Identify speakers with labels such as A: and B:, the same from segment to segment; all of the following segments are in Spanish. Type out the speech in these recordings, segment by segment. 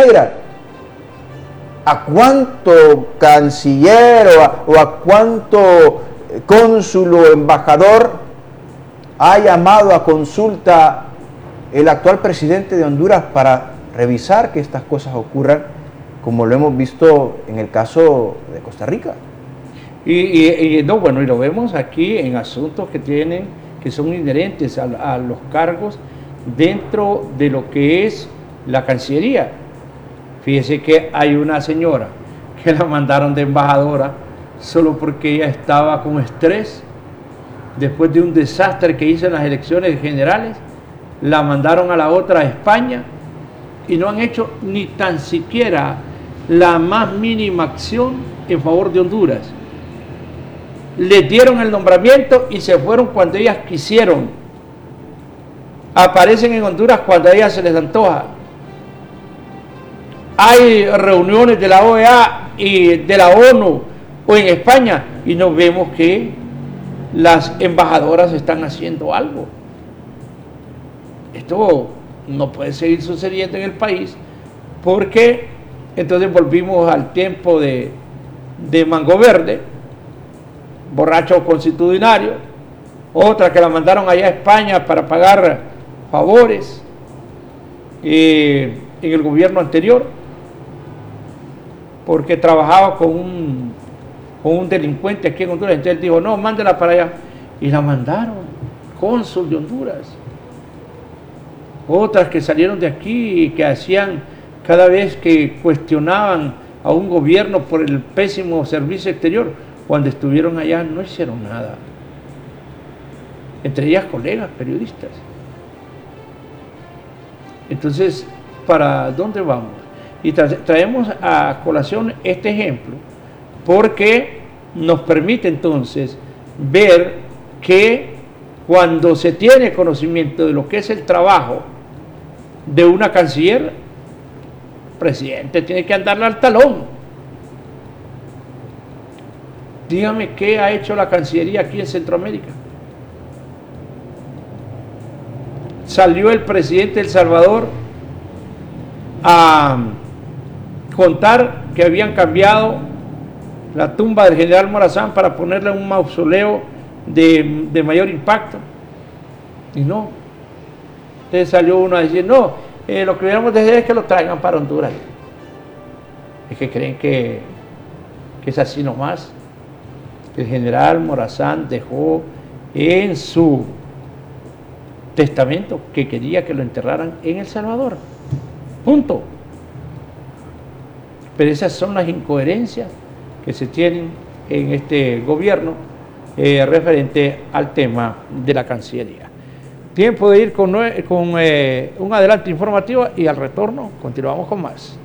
A: negra. ¿A cuánto canciller o a cuánto cónsul o embajador ha llamado a consulta el actual presidente de Honduras para revisar que estas cosas ocurran, como lo hemos visto en el caso de Costa Rica?
B: Y lo vemos aquí en asuntos que son inherentes a los cargos dentro de lo que es la Cancillería. Fíjese que hay una señora que la mandaron de embajadora solo porque ella estaba con estrés después de un desastre que hizo en las elecciones generales. La mandaron a la otra, a España, y no han hecho ni tan siquiera la más mínima acción en favor de Honduras. Les dieron el nombramiento y se fueron cuando ellas quisieron. Aparecen en Honduras cuando a ellas se les antoja. Hay reuniones de la OEA y de la ONU o en España y nos vemos que las embajadoras están haciendo algo. Esto no puede seguir sucediendo en el país, porque entonces volvimos al tiempo de Mango Verde, borracho constitucionario, otra que la mandaron allá a España para pagar favores en el gobierno anterior, porque trabajaba con un delincuente aquí en Honduras. Entonces dijo, no, mándela para allá, y la mandaron, cónsul de Honduras. Otras que salieron de aquí y que hacían, cada vez que cuestionaban a un gobierno por el pésimo servicio exterior, cuando estuvieron allá no hicieron nada. Entre ellas colegas periodistas. Entonces, ¿para dónde vamos? Y traemos a colación este ejemplo porque nos permite entonces ver que cuando se tiene conocimiento de lo que es el trabajo de una canciller, el presidente tiene que andarle al talón. Dígame qué ha hecho la Cancillería aquí en Centroamérica. Salió el presidente de El Salvador a contar que habían cambiado la tumba del general Morazán para ponerle un mausoleo de mayor impacto. Y no. Entonces salió uno a decir, no, lo que hubiéramos de hacer es que lo traigan para Honduras. Es que creen que es así nomás. El general Morazán dejó en su testamento que quería que lo enterraran en El Salvador. Punto. Pero esas son las incoherencias que se tienen en este gobierno referente al tema de la Cancillería. Tiempo de ir con un adelanto informativo y al retorno continuamos con más.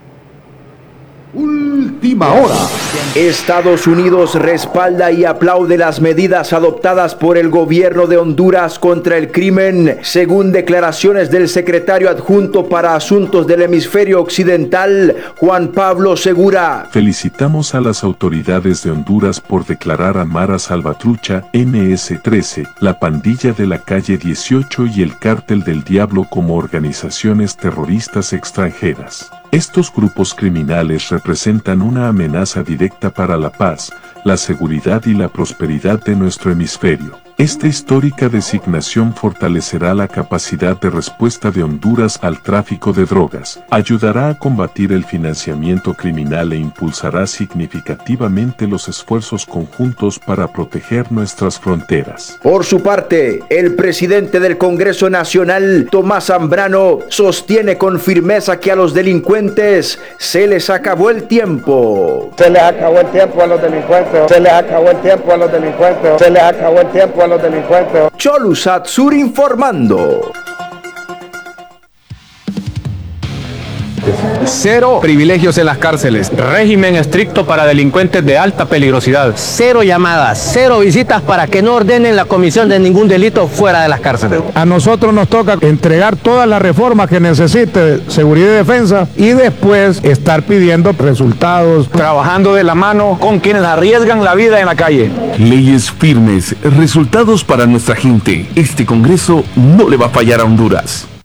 C: Última hora. Estados Unidos respalda y aplaude las medidas adoptadas por el gobierno de Honduras contra el crimen, según declaraciones del secretario adjunto para Asuntos del Hemisferio Occidental, Juan Pablo Segura.
D: Felicitamos a las autoridades de Honduras por declarar a Mara Salvatrucha, MS-13, la pandilla de la calle 18 y el Cártel del Diablo como organizaciones terroristas extranjeras. Estos grupos criminales representan una amenaza directa para la paz, la seguridad y la prosperidad de nuestro hemisferio. Esta histórica designación fortalecerá la capacidad de respuesta de Honduras al tráfico de drogas, ayudará a combatir el financiamiento criminal e impulsará significativamente los esfuerzos conjuntos para proteger nuestras fronteras.
C: Por su parte, el presidente del Congreso Nacional, Tomás Zambrano, sostiene con firmeza que a los delincuentes se les acabó el tiempo.
E: Se les acabó el tiempo a los delincuentes. Se les acabó el tiempo a los delincuentes. Se les acabó el tiempo a los delincuentes.
C: Cholusat Sur informando.
F: Cero privilegios en las cárceles. Régimen estricto para delincuentes de alta peligrosidad.
G: Cero llamadas, cero visitas para que no ordenen la comisión de ningún delito fuera de las cárceles.
H: A nosotros nos toca entregar todas las reformas que necesite seguridad y defensa y después estar pidiendo resultados.
F: Trabajando de la mano con quienes arriesgan la vida en la calle.
I: Leyes firmes, resultados para nuestra gente. Este Congreso no le va a fallar a Honduras.